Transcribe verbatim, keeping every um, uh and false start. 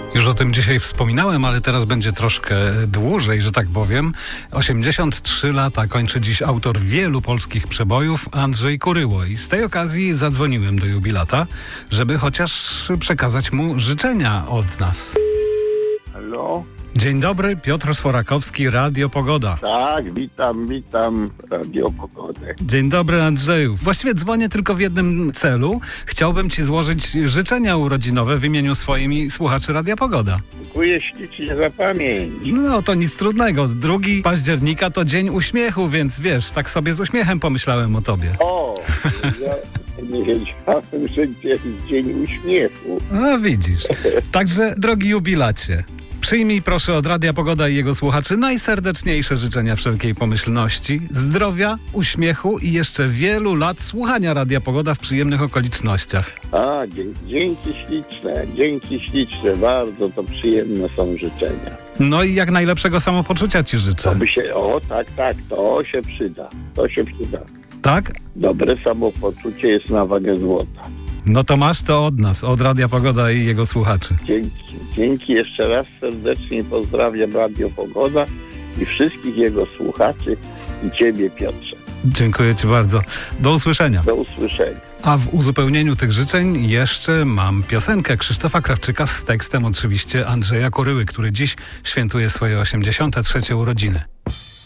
Już o tym dzisiaj wspominałem, ale teraz będzie troszkę dłużej, że tak powiem. osiemdziesiąt trzy lata kończy dziś autor wielu polskich przebojów, Andrzej Kuryło. I z tej okazji zadzwoniłem do jubilata, żeby chociaż przekazać mu życzenia od nas. Halo? Dzień dobry, Piotr Sforakowski, Radio Pogoda. Tak, witam, witam, Radio Pogodę. Dzień dobry, Andrzeju. Właściwie dzwonię tylko w jednym celu. Chciałbym Ci złożyć życzenia urodzinowe w imieniu swoim i słuchaczy Radia Pogoda. Dziękuję ślicznie za pamięć. No to nic trudnego. drugiego października to Dzień Uśmiechu, więc wiesz, tak sobie z uśmiechem pomyślałem o Tobie. O, ja nie wiedziałem, że jest Dzień Uśmiechu. No widzisz. Także, drogi jubilacie, przyjmij proszę od Radia Pogoda i jego słuchaczy najserdeczniejsze życzenia wszelkiej pomyślności, zdrowia, uśmiechu i jeszcze wielu lat słuchania Radia Pogoda w przyjemnych okolicznościach. A, dzięki, dzięki śliczne, dzięki śliczne, bardzo to przyjemne są życzenia. No i jak najlepszego samopoczucia Ci życzę. To by się, o tak, tak, to się przyda, to się przyda. Tak? Dobre samopoczucie jest na wagę złota. No to masz to od nas, od Radia Pogoda i jego słuchaczy. Dzięki, dzięki jeszcze raz serdecznie pozdrawiam Radio Pogoda i wszystkich jego słuchaczy i Ciebie, Piotrze. Dziękuję Ci bardzo. Do usłyszenia. Do usłyszenia. A w uzupełnieniu tych życzeń jeszcze mam piosenkę Krzysztofa Krawczyka z tekstem oczywiście Andrzeja Kuryły, który dziś świętuje swoje osiemdziesiąte trzecie urodziny.